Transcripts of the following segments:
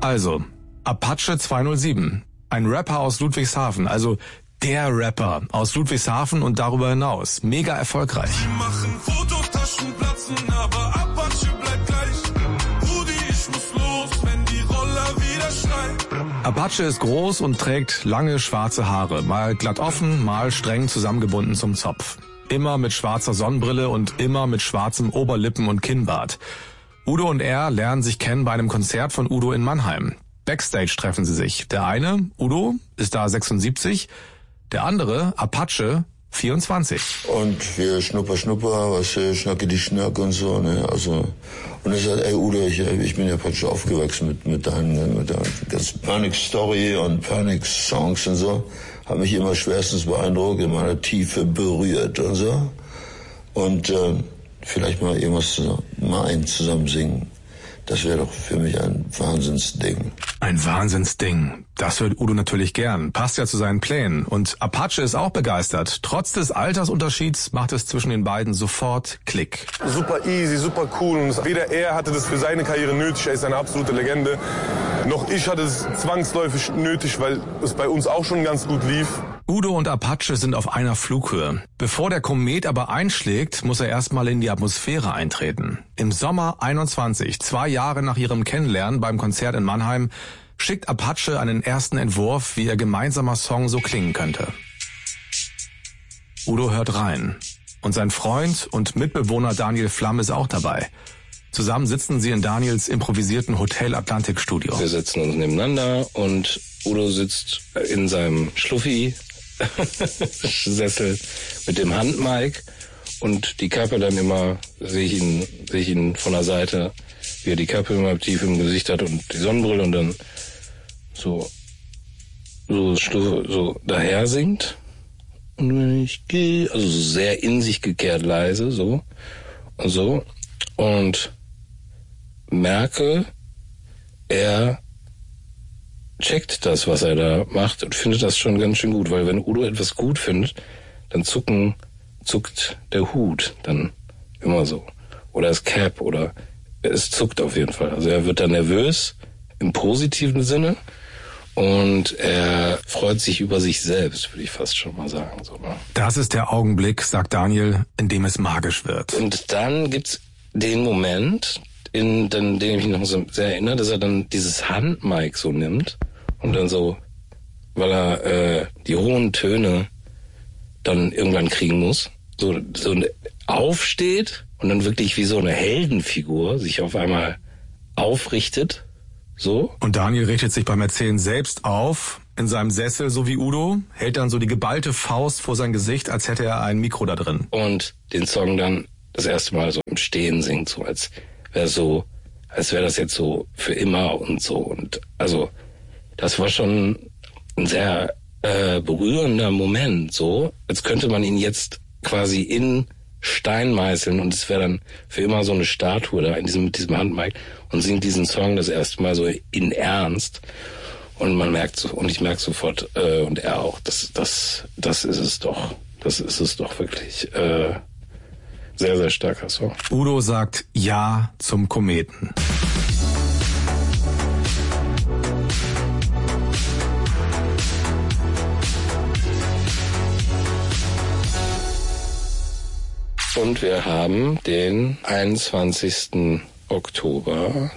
Also, Apache 207, ein Rapper aus Ludwigshafen, also der Rapper aus Ludwigshafen und darüber hinaus. Mega erfolgreich. Die machen Fototaschen platzen, aber Apache bleibt gleich. Rudi, ich muss los, wenn die Roller wieder schreien. Apache ist groß und trägt lange schwarze Haare, mal glatt offen, mal streng zusammengebunden zum Zopf. Immer mit schwarzer Sonnenbrille und immer mit schwarzem Oberlippen- und Kinnbart. Udo und er lernen sich kennen bei einem Konzert von Udo in Mannheim. Backstage treffen sie sich. Der eine, Udo, ist da 76, der andere, Apache, 24. Und wir Schnupper, was Schnacke die Schnack und so, ne, also. Und er sagt, ey Udo, ich bin ja praktisch aufgewachsen mit der ganzen Panic-Story und Panic-Songs und so. Hat mich immer schwerstens beeindruckt, in meiner Tiefe berührt und so. Und vielleicht mal irgendwas zusammen singen. Das wäre doch für mich ein Wahnsinnsding. Ein Wahnsinnsding. Das hört Udo natürlich gern. Passt ja zu seinen Plänen. Und Apache ist auch begeistert. Trotz des Altersunterschieds macht es zwischen den beiden sofort Klick. Super easy, super cool. Und weder er hatte das für seine Karriere nötig, er ist eine absolute Legende, noch ich hatte es zwangsläufig nötig, weil es bei uns auch schon ganz gut lief. Udo und Apache sind auf einer Flughöhe. Bevor der Komet aber einschlägt, muss er erstmal in die Atmosphäre eintreten. Im Sommer 21, 2 Jahre nach ihrem Kennenlernen beim Konzert in Mannheim, schickt Apache einen ersten Entwurf, wie ihr gemeinsamer Song so klingen könnte. Udo hört rein. Und sein Freund und Mitbewohner Daniel Flamm ist auch dabei. Zusammen sitzen sie in Daniels improvisierten Hotel Atlantik Studio. Wir setzen uns nebeneinander und Udo sitzt in seinem Schluffi-Sessel mit dem Handmic und die Kappe dann immer, sehe ich ihn von der Seite, wie er die Kappe immer tief im Gesicht hat und die Sonnenbrille und dann so daher singt. Und wenn ich gehe, also so sehr in sich gekehrt leise, so und so. Und merke, er checkt das, was er da macht und findet das schon ganz schön gut, weil wenn Udo etwas gut findet, dann zuckt der Hut dann immer so. Oder das Cap oder es zuckt auf jeden Fall. Also er wird dann nervös im positiven Sinne und er freut sich über sich selbst, würde ich fast schon mal sagen. So, ne? Das ist der Augenblick, sagt Daniel, in dem es magisch wird. Und dann gibt's den Moment, den ich mich noch so sehr erinnere, dass er dann dieses Handmic so nimmt und dann so, weil er die hohen Töne dann irgendwann kriegen muss, so aufsteht und dann wirklich wie so eine Heldenfigur sich auf einmal aufrichtet, so. Und Daniel richtet sich beim Erzählen selbst auf, in seinem Sessel, so wie Udo, hält dann so die geballte Faust vor sein Gesicht, als hätte er ein Mikro da drin. Und den Song dann das erste Mal so im Stehen singt, so als wäre das jetzt so für immer und so. Und also das war schon ein sehr berührender Moment, so als könnte man ihn jetzt quasi in Stein meißeln und es wäre dann für immer so eine Statue da mit diesem Handmic und singt diesen Song das erste Mal so in Ernst. Und man merkt so, und ich merke sofort, und er auch, das ist es doch. Das ist es doch wirklich. Sehr, sehr starker Song. Udo sagt Ja zum Kometen. Und wir haben den 21. Oktober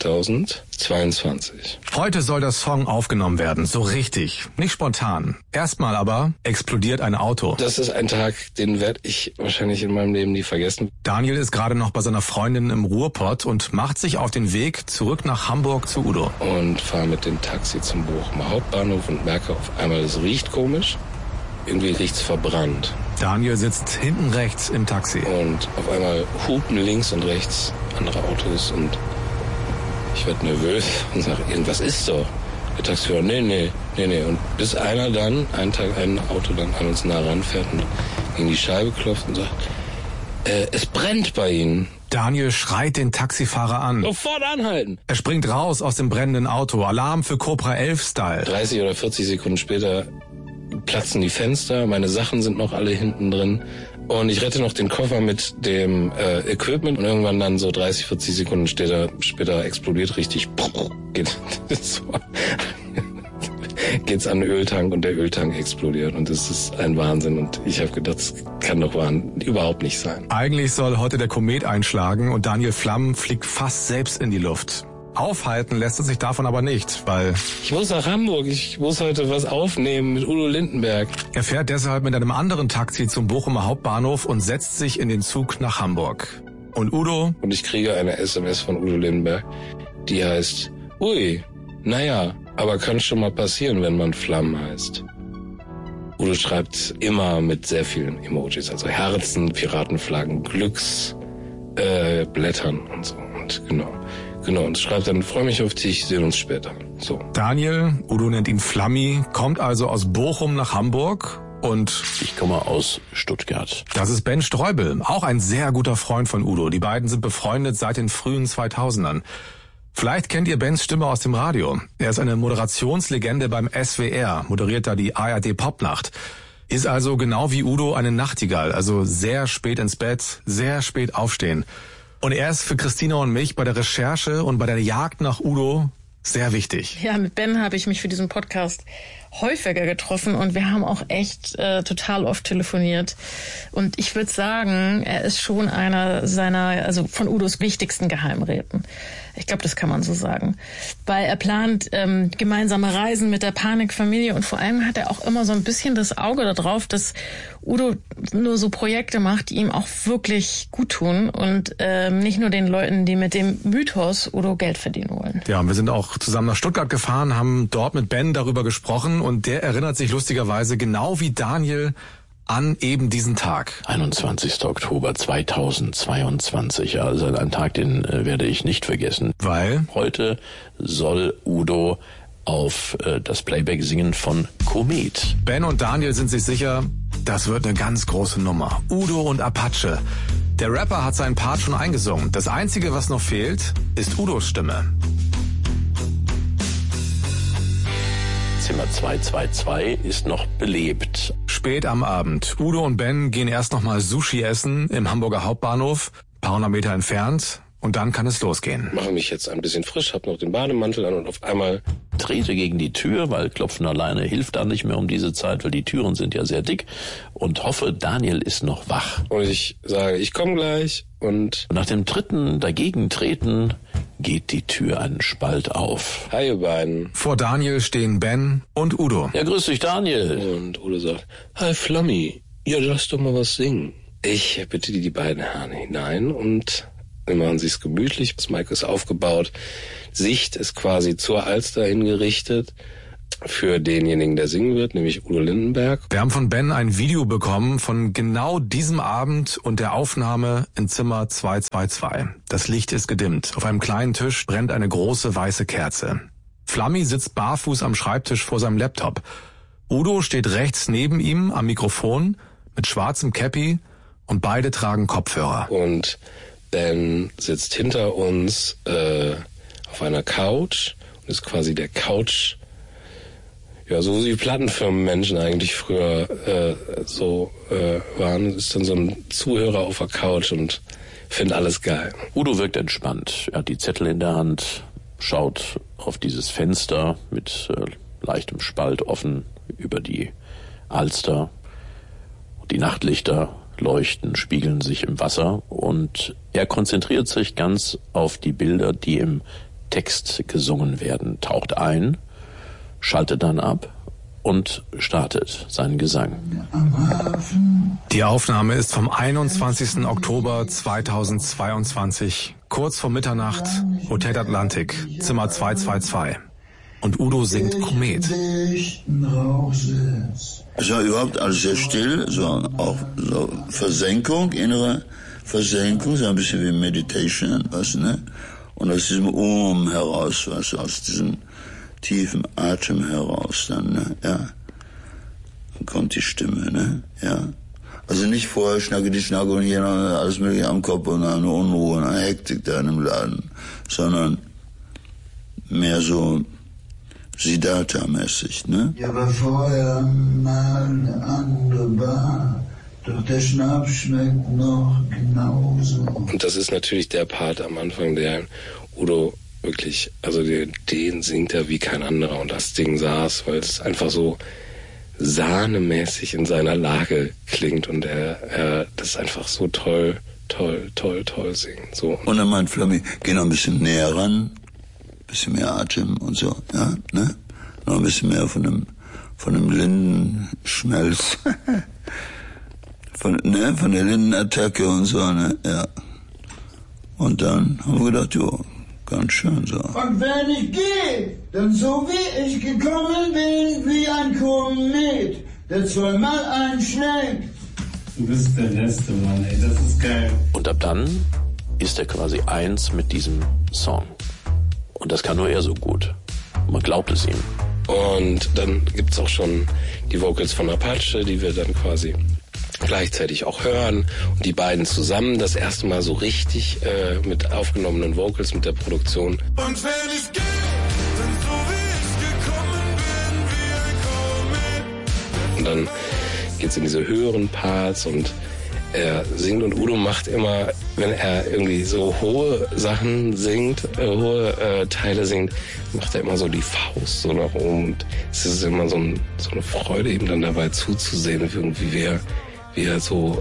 2022. Heute soll der Song aufgenommen werden, so richtig, nicht spontan. Erstmal aber explodiert ein Auto. Das ist ein Tag, den werde ich wahrscheinlich in meinem Leben nie vergessen. Daniel ist gerade noch bei seiner Freundin im Ruhrpott und macht sich auf den Weg zurück nach Hamburg zu Udo. Und fahre mit dem Taxi zum Bochumer Hauptbahnhof und merke auf einmal, es riecht komisch. Irgendwie riecht's verbrannt. Daniel sitzt hinten rechts im Taxi. Und auf einmal hupen links und rechts andere Autos und ich werde nervös und sage, irgendwas ist doch. Der Taxifahrer, nee. Und bis einer dann, ein Auto dann an uns nah ranfährt und gegen die Scheibe klopft und sagt, es brennt bei Ihnen. Daniel schreit den Taxifahrer an. Sofort anhalten. Er springt raus aus dem brennenden Auto. Alarm für Cobra 11-Style. 30 oder 40 Sekunden später platzen die Fenster, meine Sachen sind noch alle hinten drin, Und ich rette noch den Koffer mit dem Equipment und irgendwann dann so 30, 40 Sekunden später explodiert richtig. Geht's an den Öltank und der Öltank explodiert und das ist ein Wahnsinn und ich habe gedacht, das kann doch überhaupt nicht sein. Eigentlich soll heute der Komet einschlagen und Daniel Flamm fliegt fast selbst in die Luft. Aufhalten lässt er sich davon aber nicht, weil... Ich muss nach Hamburg, ich muss heute was aufnehmen mit Udo Lindenberg. Er fährt deshalb mit einem anderen Taxi zum Bochumer Hauptbahnhof und setzt sich in den Zug nach Hamburg. Und Udo? Und ich kriege eine SMS von Udo Lindenberg, die heißt, ui, naja, aber kann schon mal passieren, wenn man Flamm heißt. Udo schreibt immer mit sehr vielen Emojis, also Herzen, Piratenflaggen, Glücksblättern und so. Und genau, und schreibt dann, freue mich auf dich, sehen uns später. So. Daniel, Udo nennt ihn Flammi, kommt also aus Bochum nach Hamburg und... Ich komme aus Stuttgart. Das ist Ben Streubel, auch ein sehr guter Freund von Udo. Die beiden sind befreundet seit den frühen 2000ern. Vielleicht kennt ihr Bens Stimme aus dem Radio. Er ist eine Moderationslegende beim SWR, moderiert da die ARD Popnacht. Ist also genau wie Udo eine Nachtigall, also sehr spät ins Bett, sehr spät aufstehen. Und er ist für Christina und mich bei der Recherche und bei der Jagd nach Udo sehr wichtig. Ja, mit Ben habe ich mich für diesen Podcast häufiger getroffen und wir haben auch echt total oft telefoniert. Und ich würde sagen, er ist schon einer seiner, also von Udos wichtigsten Geheimräten. Ich glaube, das kann man so sagen. Weil er plant gemeinsame Reisen mit der Panikfamilie und vor allem hat er auch immer so ein bisschen das Auge darauf, dass Udo nur so Projekte macht, die ihm auch wirklich gut tun und nicht nur den Leuten, die mit dem Mythos Udo Geld verdienen wollen. Ja, und wir sind auch zusammen nach Stuttgart gefahren, haben dort mit Ben darüber gesprochen und der erinnert sich lustigerweise genau wie Daniel an eben diesen Tag. 21. Oktober 2022, also ein Tag, den werde ich nicht vergessen. Weil? Heute soll Udo auf das Playback singen von Komet. Ben und Daniel sind sich sicher, das wird eine ganz große Nummer. Udo und Apache. Der Rapper hat seinen Part schon eingesungen. Das Einzige, was noch fehlt, ist Udos Stimme. Zimmer 222 ist noch belebt. Spät am Abend. Udo und Ben gehen erst noch mal Sushi essen im Hamburger Hauptbahnhof, ein paar hundert Meter entfernt. Und dann kann es losgehen. Mache mich jetzt ein bisschen frisch, hab noch den Bademantel an und auf einmal... Trete gegen die Tür, weil Klopfen alleine hilft da nicht mehr um diese Zeit, weil die Türen sind ja sehr dick. Und hoffe, Daniel ist noch wach. Und ich sage, ich komme gleich und... Nach dem dritten Dagegentreten geht die Tür einen Spalt auf. Hi, ihr beiden. Vor Daniel stehen Ben und Udo. Ja, grüß dich, Daniel. Und Udo sagt, hi, Flammi. Ja, lass doch mal was singen. Ich bitte die beiden Herren hinein und... Wir machen sich's gemütlich, das Mic ist aufgebaut, Sicht ist quasi zur Alster hingerichtet für denjenigen, der singen wird, nämlich Udo Lindenberg. Wir haben von Ben ein Video bekommen von genau diesem Abend und der Aufnahme in Zimmer 222. Das Licht ist gedimmt. Auf einem kleinen Tisch brennt eine große weiße Kerze. Flammi sitzt barfuß am Schreibtisch vor seinem Laptop. Udo steht rechts neben ihm am Mikrofon mit schwarzem Cappy und beide tragen Kopfhörer. Und Ben sitzt hinter uns auf einer Couch und ist quasi der Couch, ja, so wie Plattenfirmenmenschen eigentlich früher waren, ist dann so ein Zuhörer auf der Couch und findet alles geil. Udo wirkt entspannt. Er hat die Zettel in der Hand, schaut auf dieses Fenster mit leichtem Spalt offen über die Alster. Die Nachtlichter leuchten, spiegeln sich im Wasser und er konzentriert sich ganz auf die Bilder, die im Text gesungen werden, taucht ein, schaltet dann ab und startet seinen Gesang. Die Aufnahme ist vom 21. Oktober 2022, kurz vor Mitternacht, Hotel Atlantik, Zimmer 222. Und Udo singt Komet. Es war überhaupt alles sehr still, so auch so Versenkung, innere Versenkung, so ein bisschen wie Meditation, was, ne? Und aus diesem heraus, was, aus diesem tiefen Atem heraus dann, ne? Ja. Dann kommt die Stimme, ne? Ja. Also nicht vorher schnacke und hier alles mögliche am Kopf und eine Unruhe und eine Hektik da in dem Laden, sondern mehr so Siddhartha-mäßig, ne? Ja, aber vorher mal eine andere Bar, Doch der Schnaps schmeckt noch genauso. Und das ist natürlich der Part am Anfang, der Udo wirklich, also den singt er wie kein anderer. Und das Ding saß, weil es einfach so sahnemäßig in seiner Lage klingt. Und er das ist einfach so toll singen. So. Und dann meint Flammi, geh noch ein bisschen näher ran, bisschen mehr Atem und so, ja, ne? Noch ein bisschen mehr von dem Lindenschmelz. Von der Lindenattacke und so, ne, ja. Und dann haben wir gedacht, jo, ganz schön so. Und wenn ich gehe, dann so wie ich gekommen bin, wie ein Komet, der zweimal einschlägt. Du bist der Beste, Mann, ey, das ist geil. Und ab dann ist er quasi eins mit diesem Song. Und das kann nur er so gut. Man glaubt es ihm. Und dann gibt's auch schon die Vocals von Apache, die wir dann quasi gleichzeitig auch hören. Und die beiden zusammen das erste Mal so richtig mit aufgenommenen Vocals, mit der Produktion. Und wenn ich gehe, dann so wie ich gekommen bin, wie ein Komet. Und dann geht's in diese höheren Parts und er singt und Udo macht immer, wenn er irgendwie so hohe Sachen singt, hohe Teile singt, macht er immer so die Faust so nach oben. Und es ist immer so eine Freude, ihm dann dabei zuzusehen, irgendwie wie er so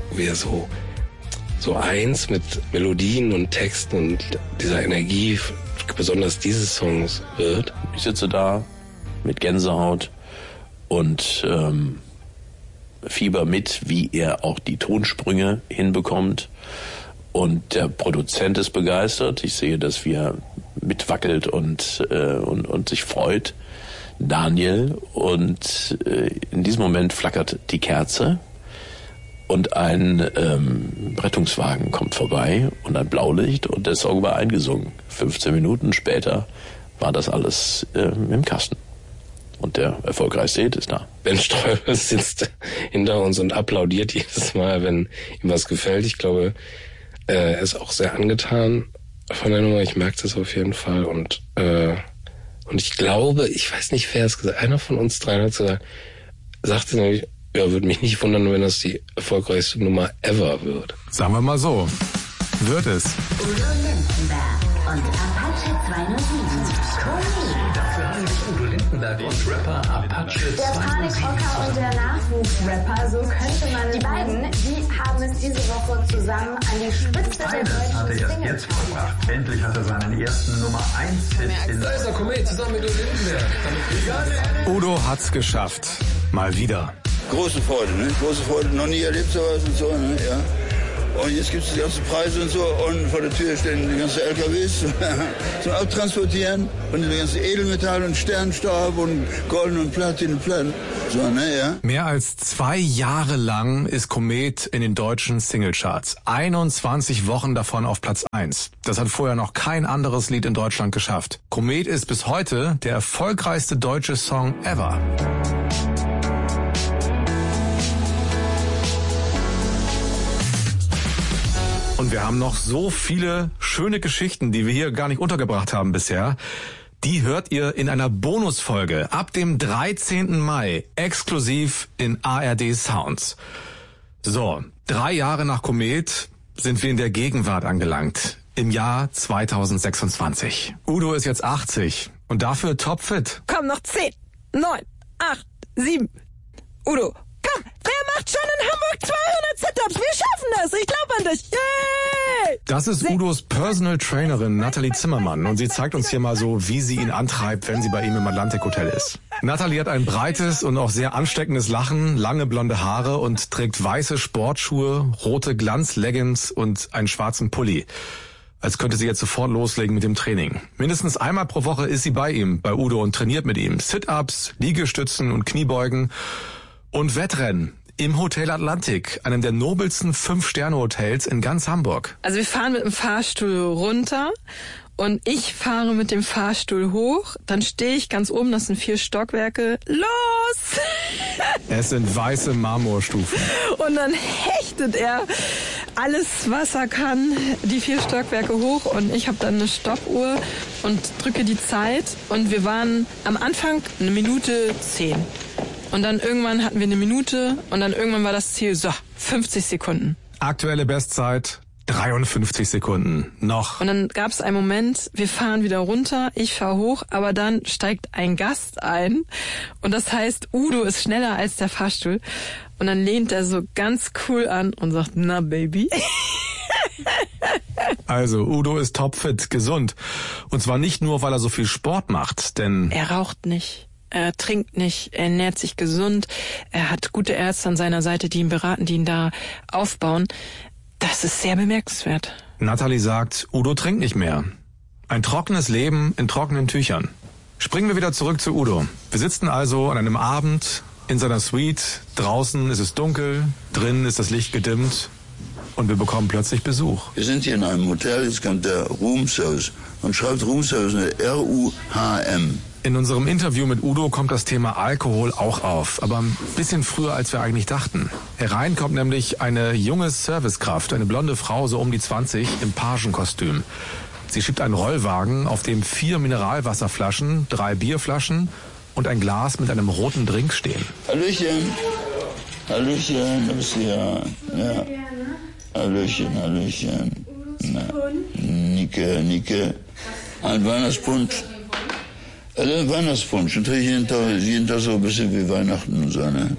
eins mit Melodien und Texten und dieser Energie, besonders dieses Songs wird. Ich sitze da mit Gänsehaut und Fieber mit, wie er auch die Tonsprünge hinbekommt. Und der Produzent ist begeistert. Ich sehe, dass wir mitwackelt und sich freut. Daniel. Und in diesem Moment flackert die Kerze und ein Rettungswagen kommt vorbei und ein Blaulicht und der Song war eingesungen. 15 Minuten später war das alles im Kasten. Und der erfolgreichste Hit ist da. Ben Streuber sitzt hinter uns und applaudiert jedes Mal, wenn ihm was gefällt. Ich glaube, er ist auch sehr angetan von der Nummer. Ich merke das auf jeden Fall. Und ich glaube, ich weiß nicht, wer es gesagt hat. Einer von uns dreien hat sagte nämlich, ja, würde mich nicht wundern, wenn das die erfolgreichste Nummer ever wird. Sagen wir mal so. Wird es. Udo Lindenberg und Apache 207. Dafür haben sich Udo Lindenberg und Rapper Apache 207. Der Panikrocker und der Nachwuchsrapper, so könnte man die beiden, die haben es diese Woche zusammen an die Spitze der deutschen Hat er erst jetzt vollbracht. Endlich hat er seinen ersten Nummer 1-Hit in der... Da ist der Komet zusammen mit Udo Lindenberg. Udo hat's geschafft. Mal wieder. Große Freude, ne? Große Freude, noch nie erlebt sowas und so, ne? Ja. Und jetzt gibt es die ganzen Preise und so und vor der Tür stehen die ganzen LKWs zum Abtransportieren und die ganzen Edelmetall und Sternstaub und Golden und Platin. So, ne, ja. Mehr als 2 Jahre lang ist Komet in den deutschen Singlecharts. 21 Wochen davon auf Platz 1. Das hat vorher noch kein anderes Lied in Deutschland geschafft. Komet ist bis heute der erfolgreichste deutsche Song ever. Und wir haben noch so viele schöne Geschichten, die wir hier gar nicht untergebracht haben bisher. Die hört ihr in einer Bonusfolge ab dem 13. Mai exklusiv in ARD Sounds. So, 3 Jahre nach Komet sind wir in der Gegenwart angelangt. Im Jahr 2026. Udo ist jetzt 80 und dafür topfit. Komm, noch 10, 9, 8, 7. Udo, komm, wer macht schon in Hamburg 200 Sit-Ups? Wir schaffen das, ich glaube an dich. Yay! Das ist Udos Personal Trainerin Nathalie Zimmermann und sie zeigt uns hier mal so, wie sie ihn antreibt, wenn sie bei ihm im Atlantic Hotel ist. Nathalie hat ein breites und auch sehr ansteckendes Lachen, lange blonde Haare und trägt weiße Sportschuhe, rote Glanz-Leggings und einen schwarzen Pulli. Als könnte sie jetzt sofort loslegen mit dem Training. Mindestens einmal pro Woche ist sie bei ihm, bei Udo, und trainiert mit ihm Sit-Ups, Liegestützen und Kniebeugen und Wettrennen. Im Hotel Atlantic, einem der nobelsten 5-Sterne-Hotels in ganz Hamburg. Also wir fahren mit dem Fahrstuhl runter und ich fahre mit dem Fahrstuhl hoch. Dann stehe ich ganz oben, das sind 4 Stockwerke. Los! Es sind weiße Marmorstufen. Und dann hechtet er alles, was er kann, die 4 Stockwerke hoch. Und ich habe dann eine Stoppuhr und drücke die Zeit. Und wir waren am Anfang 1 Minute 10. Und dann irgendwann hatten wir 1 Minute und dann irgendwann war das Ziel, so, 50 Sekunden. Aktuelle Bestzeit 53 Sekunden. Noch. Und dann gab es einen Moment, wir fahren wieder runter, ich fahre hoch, aber dann steigt ein Gast ein und das heißt, Udo ist schneller als der Fahrstuhl und dann lehnt er so ganz cool an und sagt, na Baby. Also Udo ist topfit, gesund. Und zwar nicht nur, weil er so viel Sport macht, denn... Er raucht nicht. Er trinkt nicht, er ernährt sich gesund, er hat gute Ärzte an seiner Seite, die ihn beraten, die ihn da aufbauen. Das ist sehr bemerkenswert. Natalie sagt, Udo trinkt nicht mehr. Ein trockenes Leben in trockenen Tüchern. Springen wir wieder zurück zu Udo. Wir sitzen also an einem Abend in seiner Suite. Draußen ist es dunkel, drinnen ist das Licht gedimmt und wir bekommen plötzlich Besuch. Wir sind hier in einem Hotel, jetzt kommt der Roomservice. Man schreibt Roomservice mit R-U-H-M. In unserem Interview mit Udo kommt das Thema Alkohol auch auf, aber ein bisschen früher, als wir eigentlich dachten. Herein kommt nämlich eine junge Servicekraft, eine blonde Frau, so um die 20, im Pagenkostüm. Sie schiebt einen Rollwagen, auf dem 4 Mineralwasserflaschen, 3 Bierflaschen und ein Glas mit einem roten Drink stehen. Hallöchen. Hallöchen, da bist du ja. Ja. Hallöchen, Hallöchen. Na, Nike. Ein Weihnachtspunsch. Weihnachtspunsch, natürlich jeden Tag so ein bisschen wie Weihnachten und so, ne?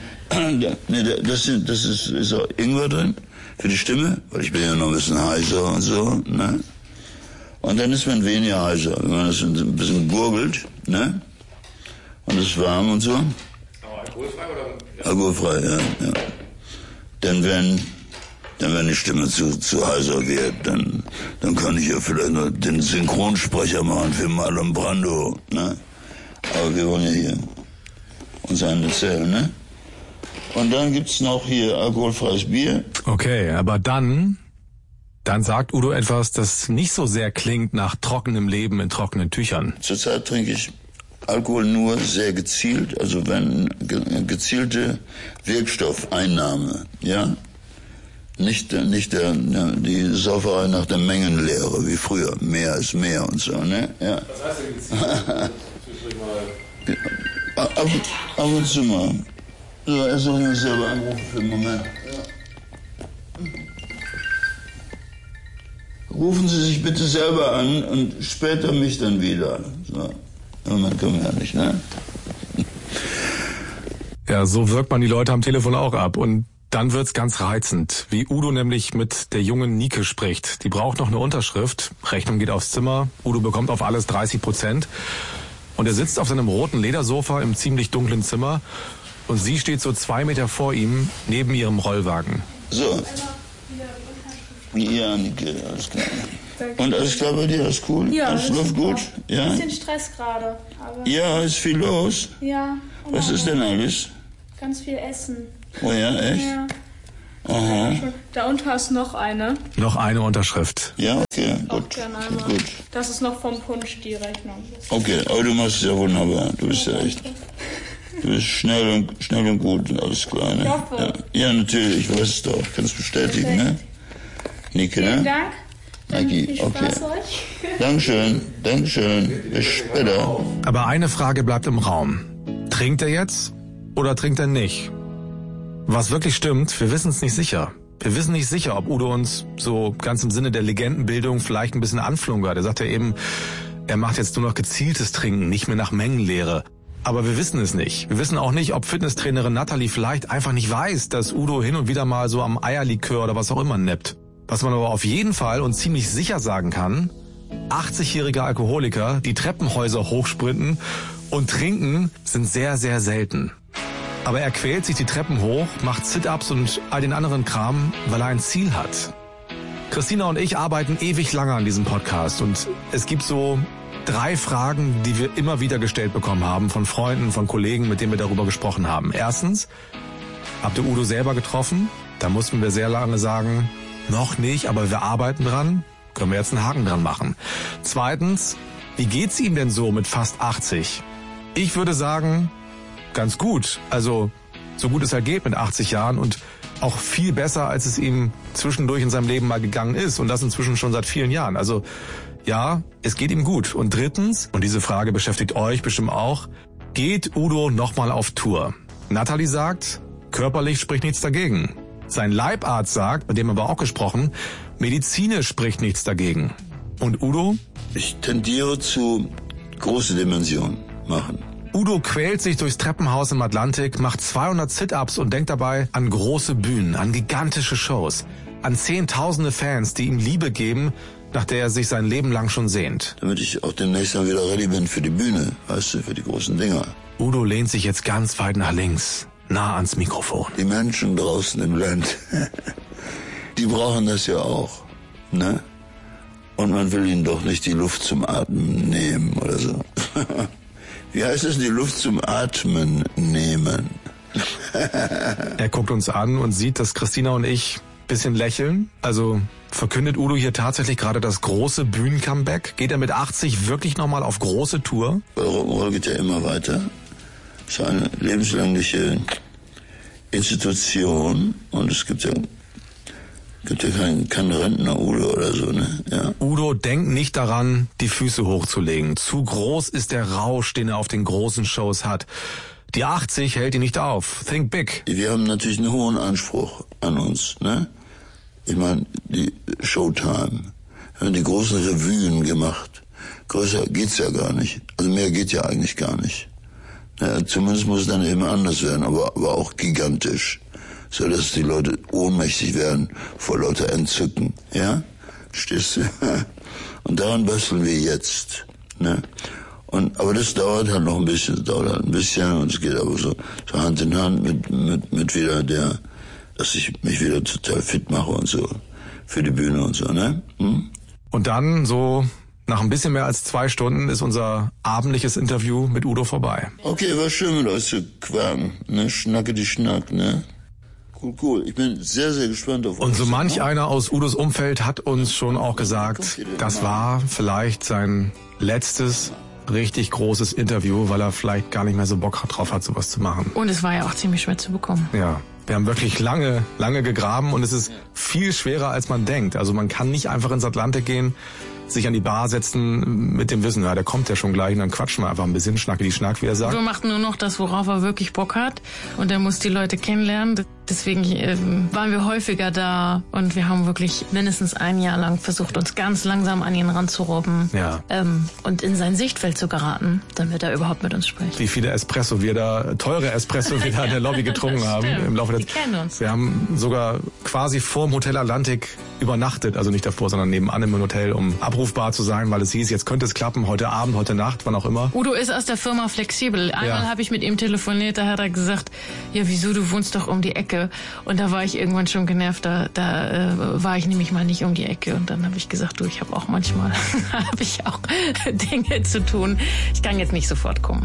Das ist auch Ingwer drin, für die Stimme, weil ich bin ja noch ein bisschen heiser und so, ne? Und dann ist man weniger heiser, wenn man das ein bisschen gurgelt, ne? Und es ist warm und so. Aber alkoholfrei oder? Alkoholfrei, ja. Denn wenn die Stimme zu heiser wird, dann kann ich ja vielleicht noch den Synchronsprecher machen für Marlon Brando, ne? Aber wir wollen ja hier uns einen erzählen, ne? Und dann gibt's noch hier alkoholfreies Bier. Okay, aber dann sagt Udo etwas, das nicht so sehr klingt nach trockenem Leben in trockenen Tüchern. Zurzeit trinke ich Alkohol nur sehr gezielt, also wenn gezielte Wirkstoffeinnahme, ja? Nicht die Sauferei nach der Mengenlehre, wie früher. Mehr ist mehr und so, ne? Ja. Was heißt denn gezielt? Ab und zu mal. So, erst soll ich mich selber anrufen für einen Moment. Ja. Rufen Sie sich bitte selber an und später mich dann wieder. So. Im Moment können wir ja nicht, ne? Ja, so wirkt man die Leute am Telefon auch ab. Und dann wird's ganz reizend, wie Udo nämlich mit der jungen Nike spricht. Die braucht noch eine Unterschrift, Rechnung geht aufs Zimmer, Udo bekommt auf alles 30%. Und er sitzt auf seinem roten Ledersofa im ziemlich dunklen Zimmer und sie steht so 2 Meter vor ihm, neben ihrem Rollwagen. So. Ja, Nike, alles klar. Und alles klar bei dir, alles cool? Ja, alles läuft gut? Ja? Ein bisschen Stress gerade. Ja, ist viel los? Ja. Was ist denn alles? Ganz viel Essen. Oh ja, echt? Ja. Aha. Da unten hast noch eine. Noch eine Unterschrift. Ja, okay, gut. Gut. Das ist noch vom Punsch, die Rechnung. Okay, aber du machst es ja wunderbar. Du bist ja echt. Du bist schnell und gut und alles klar, ne? Ich hoffe. Ja, natürlich, ich weiß es doch. Ich kann es bestätigen, ne? Nike, ne? Vielen Dank. Nike, Viel Spaß okay. euch. Dankeschön. Bis später. Aber eine Frage bleibt im Raum. Trinkt er jetzt oder trinkt er nicht? Was wirklich stimmt, wir wissen es nicht sicher. Wir wissen nicht sicher, ob Udo uns so ganz im Sinne der Legendenbildung vielleicht ein bisschen anflunkert. Er sagt ja eben, er macht jetzt nur noch gezieltes Trinken, nicht mehr nach Mengenlehre. Aber wir wissen es nicht. Wir wissen auch nicht, ob Fitnesstrainerin Natalie vielleicht einfach nicht weiß, dass Udo hin und wieder mal so am Eierlikör oder was auch immer nippt. Was man aber auf jeden Fall und ziemlich sicher sagen kann, 80-jährige Alkoholiker, die Treppenhäuser hochsprinten und trinken, sind sehr, sehr selten. Aber er quält sich die Treppen hoch, macht Sit-Ups und all den anderen Kram, weil er ein Ziel hat. Christina und ich arbeiten ewig lange an diesem Podcast und es gibt so 3 Fragen, die wir immer wieder gestellt bekommen haben von Freunden, von Kollegen, mit denen wir darüber gesprochen haben. Erstens, habt ihr Udo selber getroffen? Da mussten wir sehr lange sagen, noch nicht, aber wir arbeiten dran. Können wir jetzt einen Haken dran machen. Zweitens, wie geht's ihm denn so mit fast 80? Ich würde sagen, ganz gut. Also so gut es halt geht mit 80 Jahren und auch viel besser, als es ihm zwischendurch in seinem Leben mal gegangen ist. Und das inzwischen schon seit vielen Jahren. Also ja, es geht ihm gut. Und drittens, und diese Frage beschäftigt euch bestimmt auch, geht Udo nochmal auf Tour? Natalie sagt, körperlich spricht nichts dagegen. Sein Leibarzt sagt, mit dem haben wir auch gesprochen, medizinisch spricht nichts dagegen. Und Udo? Ich tendiere zu große Dimensionen machen. Udo quält sich durchs Treppenhaus im Atlantik, macht 200 Sit-Ups und denkt dabei an große Bühnen, an gigantische Shows, an zehntausende Fans, die ihm Liebe geben, nach der er sich sein Leben lang schon sehnt. Damit ich auch demnächst dann wieder ready bin für die Bühne, weißt du, für die großen Dinger. Udo lehnt sich jetzt ganz weit nach links, nah ans Mikrofon. Die Menschen draußen im Land, die brauchen das ja auch, ne? Und man will ihnen doch nicht die Luft zum Atmen nehmen oder so. Wie heißt es, die Luft zum Atmen nehmen? Er guckt uns an und sieht, dass Christina und ich ein bisschen lächeln. Also verkündet Udo hier tatsächlich gerade das große Bühnen-Comeback? Geht er mit 80 wirklich nochmal auf große Tour? Rock'n'Roll geht ja immer weiter. Es ist eine lebenslängliche Institution und es gibt ja keinen Rentner-Udo oder so, ne? Ja. Udo denkt nicht daran, die Füße hochzulegen. Zu groß ist der Rausch, den er auf den großen Shows hat. Die 80 hält ihn nicht auf. Think big. Wir haben natürlich einen hohen Anspruch an uns, ne? Ich meine, die Showtime. Wir haben die großen Revuen gemacht. Größer geht's ja gar nicht. Also mehr geht ja eigentlich gar nicht. Ja, zumindest muss es dann eben anders werden, aber auch gigantisch. So dass die Leute ohnmächtig werden vor lauter Entzücken, ja? Stehst du? Und daran basteln wir jetzt, ne? Aber das dauert halt noch ein bisschen, und es geht aber so Hand in Hand mit wieder dass ich mich wieder total fit mache und so, für die Bühne und so, ne? Und dann, so nach ein bisschen mehr als 2 Stunden, ist unser abendliches Interview mit Udo vorbei. Okay, war schön mit euch zu quaken, ne? Schnacke die Schnack, ne? Cool. Ich bin sehr, sehr gespannt auf euch. Und so manch einer aus Udos Umfeld hat uns schon auch gesagt, das war vielleicht sein letztes richtig großes Interview, weil er vielleicht gar nicht mehr so Bock drauf hat, sowas zu machen. Und es war ja auch ziemlich schwer zu bekommen. Ja, wir haben wirklich lange gegraben und es ist viel schwerer, als man denkt. Also man kann nicht einfach ins Atlantik gehen, sich an die Bar setzen mit dem Wissen, ja, der kommt ja schon gleich und dann quatschen wir einfach ein bisschen, schnacke die Schnack, wie er sagt. Udo macht nur noch das, worauf er wirklich Bock hat und er muss die Leute kennenlernen. Deswegen waren wir häufiger da und wir haben wirklich mindestens ein Jahr lang versucht, uns ganz langsam an ihn ranzurobben und in sein Sichtfeld zu geraten, damit er überhaupt mit uns spricht. Wie viele teure Espresso wir da in der Lobby getrunken haben im Laufe der Zeit. Die kennen uns. Wir haben sogar quasi vorm Hotel Atlantik übernachtet, also nicht davor, sondern nebenan im Hotel, um abrufbar zu sein, weil es hieß, jetzt könnte es klappen, heute Abend, heute Nacht, wann auch immer. Udo ist aus der Firma flexibel. Einmal habe ich mit ihm telefoniert, da hat er gesagt, ja wieso, du wohnst doch um die Ecke. Und da war ich irgendwann schon genervt, da war ich nämlich mal nicht um die Ecke. Und dann habe ich gesagt, du, ich habe auch manchmal habe ich auch Dinge zu tun. Ich kann jetzt nicht sofort kommen.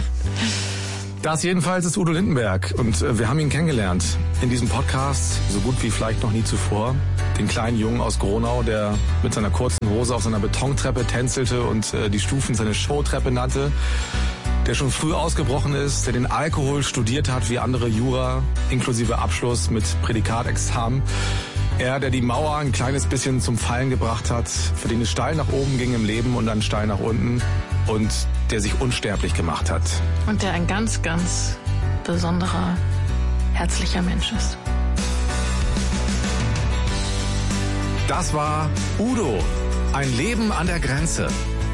Das jedenfalls ist Udo Lindenberg und wir haben ihn kennengelernt in diesem Podcast, so gut wie vielleicht noch nie zuvor. Den kleinen Jungen aus Gronau, der mit seiner kurzen Hose auf seiner Betontreppe tänzelte und die Stufen seine Showtreppe nannte. Der schon früh ausgebrochen ist, der den Alkohol studiert hat wie andere Jura, inklusive Abschluss mit Prädikatexamen. Er, der die Mauer ein kleines bisschen zum Fallen gebracht hat, für den es steil nach oben ging im Leben und dann steil nach unten und der sich unsterblich gemacht hat. Und der ein ganz, ganz besonderer, herzlicher Mensch ist. Das war Udo, ein Leben an der Grenze.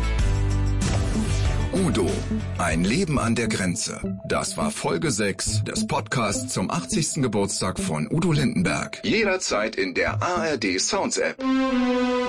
Udo, ein Leben an der Grenze. Das war Folge 6 des Podcasts zum 80. Geburtstag von Udo Lindenberg. Jederzeit in der ARD Sounds App.